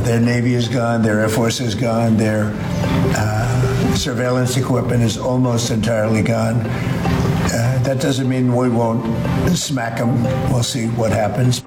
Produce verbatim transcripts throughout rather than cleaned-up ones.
Their Navy is gone, their Air Force is gone, their uh, surveillance equipment is almost entirely gone. Uh, that doesn't mean we won't smack them. We'll see what happens.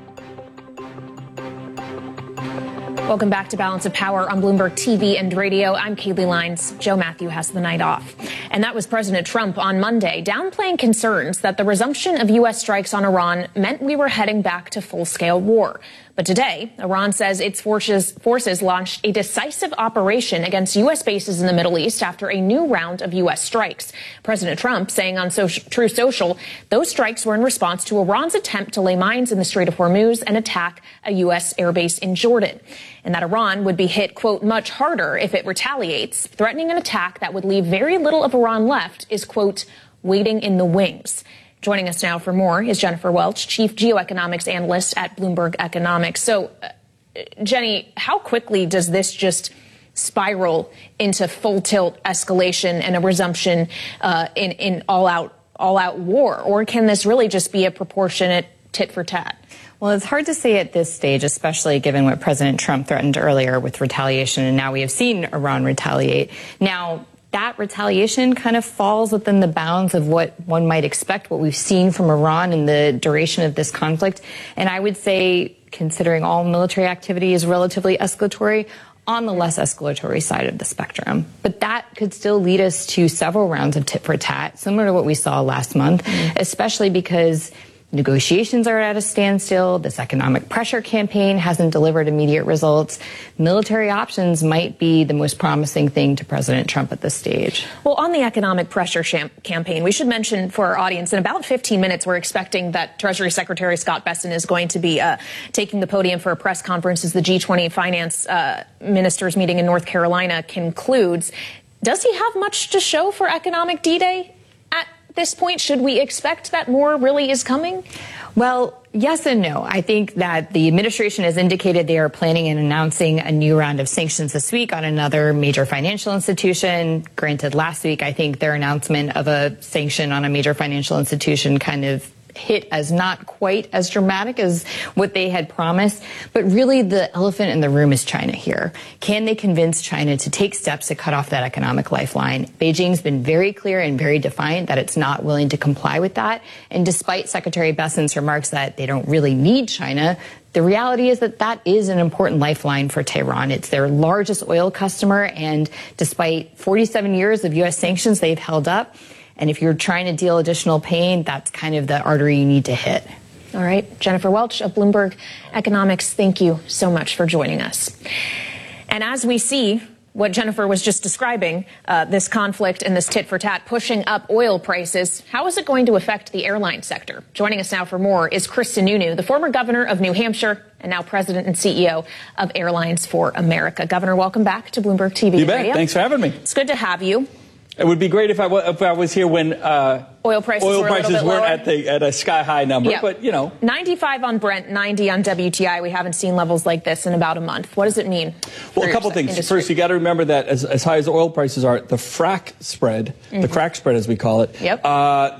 Welcome back to Balance of Power on Bloomberg T V and radio. I'm Kaylee Lines. Joe Matthew has the night off. And that was President Trump on Monday, downplaying concerns that the resumption of U S strikes on Iran meant we were heading back to full-scale war. But today, Iran says its forces, forces launched a decisive operation against U S bases in the Middle East after a new round of U S strikes. President Trump saying on social, True Social, those strikes were in response to Iran's attempt to lay mines in the Strait of Hormuz and attack a U S airbase in Jordan. And that Iran would be hit, quote, much harder if it retaliates, threatening an attack that would leave very little of Iran left is, quote, waiting in the wings. Joining us now for more is Jennifer Welch, Chief Geoeconomics Analyst at Bloomberg Economics. So, uh, Jenny, how quickly does this just spiral into full-tilt escalation and a resumption uh, in, in all-out all-out war? Or can this really just be a proportionate tit-for-tat? Well, it's hard to say at this stage, especially given what President Trump threatened earlier with retaliation, and now we have seen Iran retaliate. Now, that retaliation kind of falls within the bounds of what one might expect, what we've seen from Iran in the duration of this conflict. And I would say, considering all military activity is relatively escalatory, on the less escalatory side of the spectrum. But that could still lead us to several rounds of tit for tat, similar to what we saw last month, mm-hmm. especially because negotiations are at a standstill. This economic pressure campaign hasn't delivered immediate results. Military options might be the most promising thing to President Trump at this stage. Well, on the economic pressure campaign, we should mention for our audience, in about fifteen minutes, we're expecting that Treasury Secretary Scott Bessent is going to be uh, taking the podium for a press conference as the G twenty finance uh, ministers meeting in North Carolina concludes. Does he have much to show for economic D-Day at this point? Should we expect that more really is coming? Well, yes and no. I think that the administration has indicated they are planning and announcing a new round of sanctions this week on another major financial institution. Granted, last week, I think their announcement of a sanction on a major financial institution kind of hit as not quite as dramatic as what they had promised. But really, the elephant in the room is China here. Can they convince China to take steps to cut off that economic lifeline? Beijing's been very clear and very defiant that it's not willing to comply with that. And despite Secretary Bessent's remarks that they don't really need China, the reality is that that is an important lifeline for Tehran. It's their largest oil customer, and despite forty-seven years of U S sanctions, they've held up. And if you're trying to deal additional pain, that's kind of the artery you need to hit. All right. Jennifer Welch of Bloomberg Economics, thank you so much for joining us. And as we see what Jennifer was just describing, uh, this conflict and this tit for tat pushing up oil prices, how is it going to affect the airline sector? Joining us now for more is Chris Sununu, the former governor of New Hampshire and now president and C E O of Airlines for America. Governor, welcome back to Bloomberg T V. You bet. Radio. Thanks for having me. It's good to have you. It would be great if I, w- if I was here when uh, oil prices, oil were prices a weren't lower. at, the, at a sky-high number, yeah. but, you know. ninety-five on Brent, ninety on W T I. We haven't seen levels like this in about a month. What does it mean? Well, a couple things. Industry? First, you got to remember that as, as high as oil prices are, the frac spread, mm-hmm. the crack spread as we call it, yep. uh,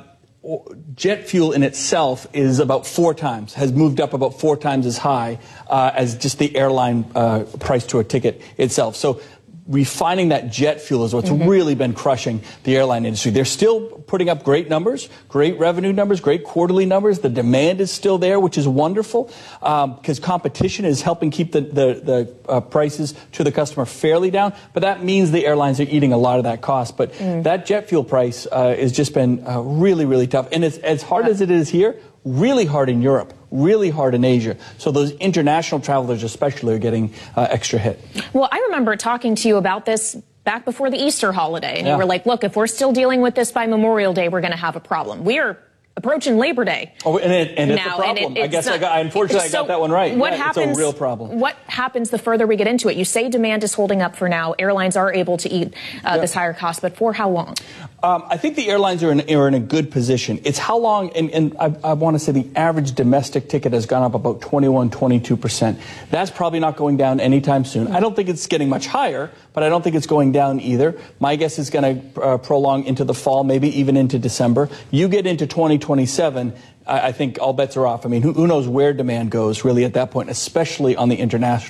jet fuel in itself is about four times, has moved up about four times as high uh, as just the airline uh, price to a ticket itself. So refining that jet fuel is what's mm-hmm. really been crushing the airline industry. They're still putting up great numbers, great revenue numbers, great quarterly numbers. The demand is still there, which is wonderful, because um, competition is helping keep the, the, the uh, prices to the customer fairly down. But that means the airlines are eating a lot of that cost. But mm. that jet fuel price uh, has just been uh, really, really tough. And it's, as hard yeah. as it is here, really hard in Europe, really hard in Asia. So those international travelers especially are getting uh, extra hit. Well, I remember talking to you about this back before the Easter holiday. And yeah. you were like, look, if we're still dealing with this by Memorial Day, we're going to have a problem. We are approaching Labor Day. Oh, and, it, and it's now, a problem. It, it's I guess not, I got, unfortunately so I got that one right. What yeah, happens, it's a real problem. What happens the further we get into it? You say demand is holding up for now. Airlines are able to eat uh, yeah. this higher cost, but for how long? Um, I think the airlines are in, are in a good position. It's how long, and, and I, I want to say the average domestic ticket has gone up about twenty-one, twenty-two percent. That's probably not going down anytime soon. I don't think it's getting much higher, but I don't think it's going down either. My guess is going to uh, prolong into the fall, maybe even into December. You get into twenty twenty-seven, I, I think all bets are off. I mean, who, who knows where demand goes really at that point, especially on the international